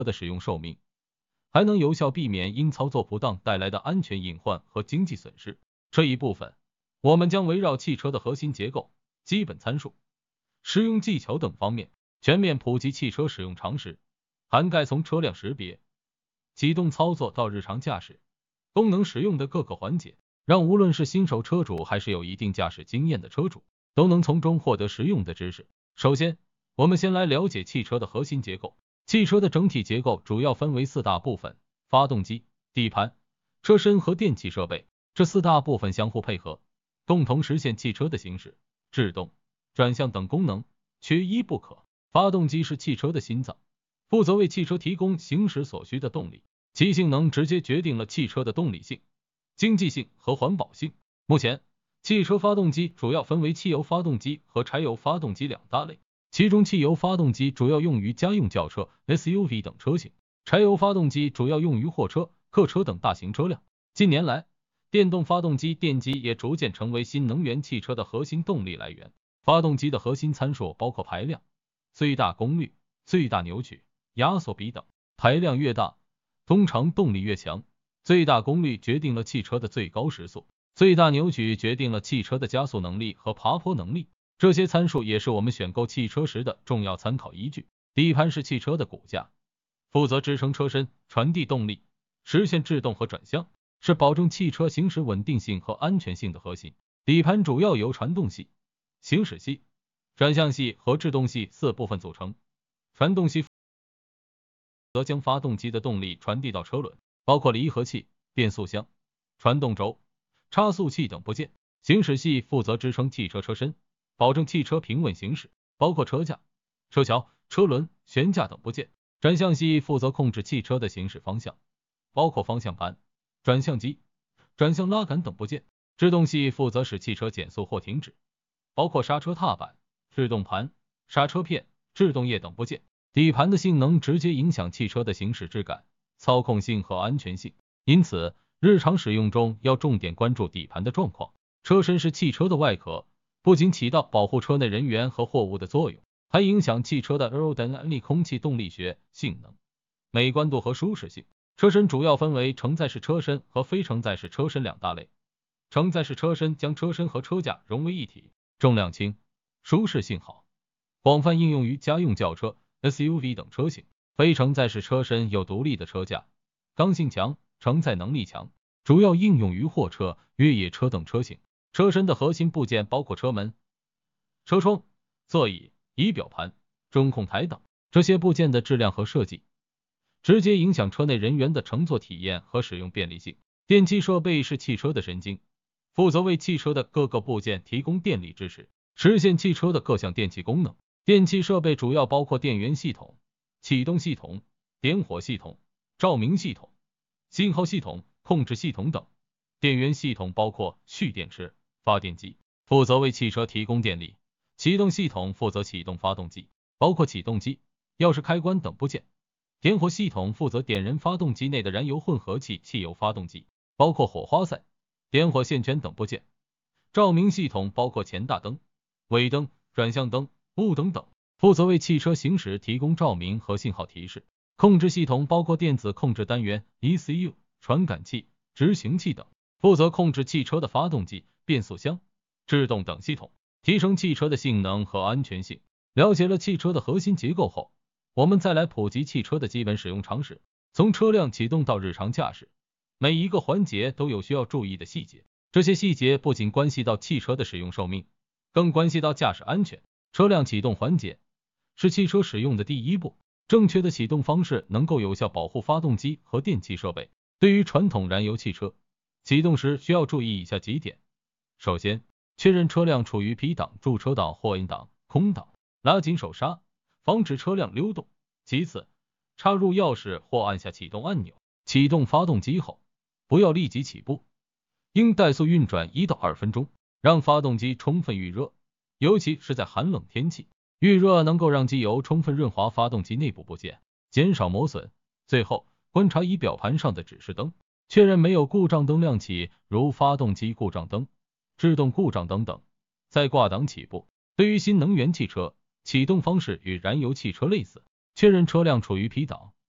的使用寿命，还能有效避免因操作不当带来的安全隐患和经济损失。这一部分，我们将围绕汽车的核心结构、基本参数、使用技巧等方面，全面普及汽车使用常识，涵盖从车辆识别、启动操作到日常驾驶、功能使用的各个环节，让无论是新手车主还是有一定驾驶经验的车主，都能从中获得实用的知识。首先，我们先来了解汽车的核心结构。汽车的整体结构主要分为4大部分：发动机、底盘、车身和电气设备。这4大部分相互配合，共同实现汽车的行驶、制动、转向等功能，缺一不可。发动机是汽车的心脏，负责为汽车提供行驶所需的动力，其性能直接决定了汽车的动力性、经济性和环保性。目前，汽车发动机主要分为汽油发动机和柴油发动机2大类，其中汽油发动机主要用于家用轿车、SUV 等车型，柴油发动机主要用于货车、客车等大型车辆。近年来，电动发动机电机也逐渐成为新能源汽车的核心动力来源。发动机的核心参数包括排量、最大功率、最大扭矩、压缩比等。排量越大，通常动力越强。最大功率决定了汽车的最高时速，最大扭矩决定了汽车的加速能力和爬坡能力。这些参数也是我们选购汽车时的重要参考依据。底盘是汽车的骨架，负责支撑车身、传递动力、实现制动和转向，是保证汽车行驶稳定性和安全性的核心。底盘主要由传动系、行驶系、转向系和制动系4部分组成。传动系则将发动机的动力传递到车轮，包括离合器、变速箱、传动轴、差速器等部件。行驶系负责支撑汽车车身，保证汽车平稳行驶，包括车架、车桥、车轮、悬架等部件。转向系负责控制汽车的行驶方向，包括方向盘、转向机、转向拉杆等部件。制动系负责使汽车减速或停止，包括刹车踏板、制动盘、刹车片、制动液等部件。底盘的性能直接影响汽车的行驶质感、操控性和安全性，因此日常使用中要重点关注底盘的状况。车身是汽车的外壳，不仅起到保护车内人员和货物的作用，还影响汽车的 aerodynamic 空气动力学性能、美观度和舒适性。车身主要分为承载式车身和非承载式车身2大类。承载式车身将车身和车架融为一体，重量轻，舒适性好，广泛应用于家用轿车、SUV 等车型。非承载式车身有独立的车架，刚性强，承载能力强，主要应用于货车、越野车等车型。车身的核心部件包括车门、车窗、座椅、仪表盘、中控台等，这些部件的质量和设计直接影响车内人员的乘坐体验和使用便利性。电气设备是汽车的神经，负责为汽车的各个部件提供电力支持，实现汽车的各项电气功能。电气设备主要包括电源系统、启动系统、点火系统、照明系统、信号系统、控制系统等。电源系统包括蓄电池、发电机，负责为汽车提供电力。启动系统负责启动发动机，包括启动机、钥匙开关等部件。点火系统负责点燃发动机内的燃油混合气汽油发动机，包括火花塞、点火线圈等部件。照明系统包括前大灯、尾灯、转向灯、雾灯等，负责为汽车行驶提供照明和信号提示。控制系统包括电子控制单元、ECU、传感器、执行器等，负责控制汽车的发动机、变速箱、制动等系统，提升汽车的性能和安全性。了解了汽车的核心结构后，我们再来普及汽车的基本使用常识。从车辆启动到日常驾驶，每一个环节都有需要注意的细节，这些细节不仅关系到汽车的使用寿命，更关系到驾驶安全。车辆启动环节是汽车使用的第一步，正确的启动方式能够有效保护发动机和电气设备。对于传统燃油汽车，启动时需要注意以下几点。首先，确认车辆处于 P 档、驻车档或 N 档、空档，拉紧手刹，防止车辆溜动。其次，插入钥匙或按下启动按钮。启动发动机后，不要立即起步，应怠速运转1到2分钟，让发动机充分预热，尤其是在寒冷天气，预热能够让机油充分润滑发动机内部部件，减少磨损。最后，观察仪表盘上的指示灯，确认没有故障灯亮起，如发动机故障灯、制动故障灯等，再挂档起步。对于新能源汽车，启动方式与燃油汽车类似，确认车辆处于 P 档，